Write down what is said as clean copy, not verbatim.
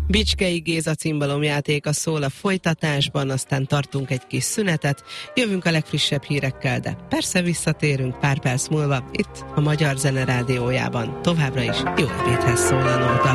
Bicskei Géza cimbalomjátéka szól a folytatásban, aztán tartunk egy kis szünetet, jövünk a legfrissebb hírekkel, de persze visszatérünk pár perc múlva itt a Magyar Zene Rádiójában. Továbbra is jó ebédhez szól a nóta.